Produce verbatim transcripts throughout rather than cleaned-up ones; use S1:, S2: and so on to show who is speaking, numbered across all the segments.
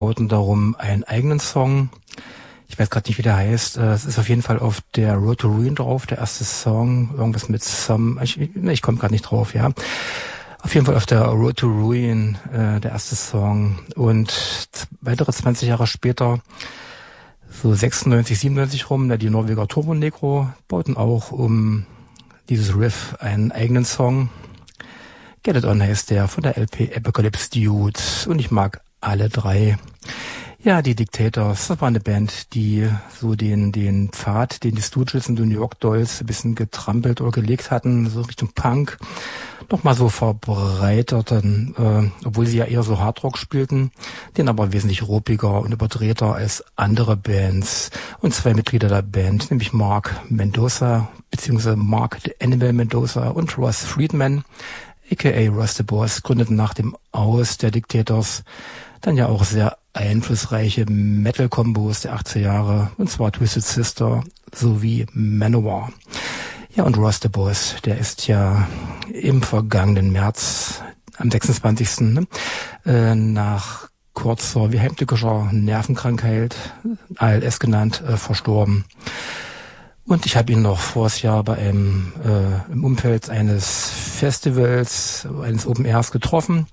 S1: bauten darum einen eigenen Song. Ich weiß gerade nicht, wie der heißt. Es ist auf jeden Fall auf der Road to Ruin drauf, der erste Song. Irgendwas mit Some... Ich, ich komme gerade nicht drauf, ja. Auf jeden Fall auf der Road to Ruin, äh, der erste Song. Und weitere zwanzig Jahre später, so sechsundneunzig, siebenundneunzig rum, die Norweger Turbo Negro bauten auch um dieses Riff einen eigenen Song. Get It On heißt der, von der L P Apocalypse Dude. Und ich mag alle drei. Ja, die Dictators, das war eine Band, die so den den Pfad, den die Stooges und die New York Dolls ein bisschen getrampelt oder gelegt hatten, so Richtung Punk, noch mal so verbreiterten, äh, obwohl sie ja eher so Hardrock spielten, den aber wesentlich ruppiger und überdrehter als andere Bands. Und zwei Mitglieder der Band, nämlich Mark Mendoza, beziehungsweise Mark the Animal Mendoza und Ross Friedman, aka Russ the Boss, gründeten nach dem Aus der Dictators dann ja auch sehr einflussreiche Metal-Kombos der achtziger Jahre, und zwar Twisted Sister sowie Manowar. Ja, und Russ the Boss, der ist ja im vergangenen März, am sechsundzwanzigsten Ne, äh, nach kurzer, wie heimtückischer Nervenkrankheit, A L S genannt, äh, verstorben. Und ich habe ihn noch vors Jahr bei einem, äh, im Umfeld eines Festivals, eines Open Airs getroffen.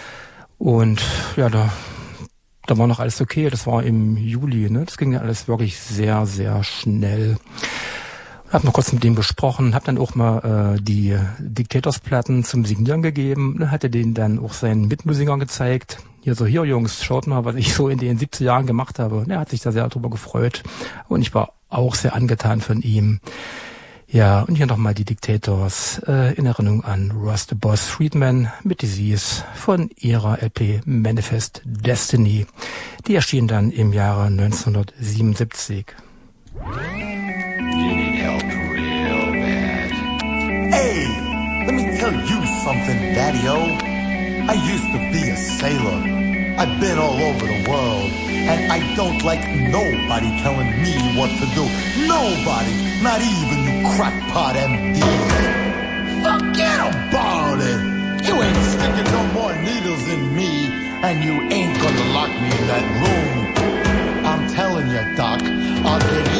S1: Und ja, da, da war noch alles okay. Das war im Juli, ne? Das ging ja alles wirklich sehr, sehr schnell. Ich habe noch kurz mit dem gesprochen, habe dann auch mal äh, die Dictators-Platten zum Signieren gegeben, hatte denen dann auch seinen Mitmusikern gezeigt. Hier so, hier Jungs, schaut mal, was ich so in den siebziger Jahren gemacht habe. Und er hat sich da sehr drüber gefreut. Und ich war auch sehr angetan von ihm. Ja, und hier nochmal die Dictators äh, in Erinnerung an Russ the Boss Friedman mit Disease von ihrer L P Manifest Destiny. Die erschien dann im Jahre neunzehnhundertsiebenundsiebzig.
S2: You need help real bad.
S3: Hey, let me tell you something, Daddy-O. I used to be a sailor. I've been all over the world, and I don't like nobody telling me what to do. Nobody, not even you crackpot M Ds. Forget about it. You ain't sticking no more needles in me, and you ain't gonna lock me in that room. I'm telling you, Doc, I'll get